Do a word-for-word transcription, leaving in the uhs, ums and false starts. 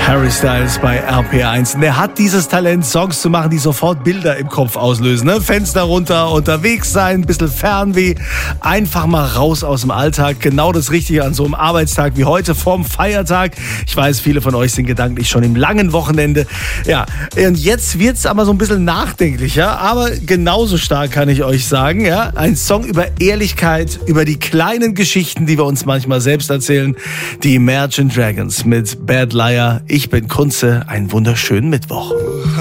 Harry Styles bei R P eins. Der hat dieses Talent, Songs zu machen, die sofort Bilder im Kopf auslösen. Ne? Fenster runter, unterwegs sein, ein bisschen Fernweh. Einfach mal raus aus dem Alltag. Genau das Richtige an so einem Arbeitstag wie heute vorm Feiertag. Ich weiß, viele von euch sind gedanklich schon im langen Wochenende. Ja, und jetzt wird's aber so ein bisschen nachdenklicher. Aber genauso stark kann ich euch sagen. Ja? Ein Song über Ehrlichkeit, über die kleinen Geschichten, die wir uns manchmal selbst erzählen. Die Imagine Dragons mit Bad Liar. Ich bin Kunze, einen wunderschönen Mittwoch.